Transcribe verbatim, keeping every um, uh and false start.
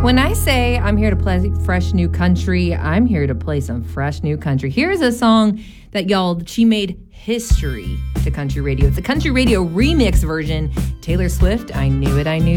When I say I'm here to play fresh new country, I'm here to play some fresh new country. Here's a song that, y'all, she made history to country radio. It's a country radio remix version. Taylor Swift, I Knew It, I Knew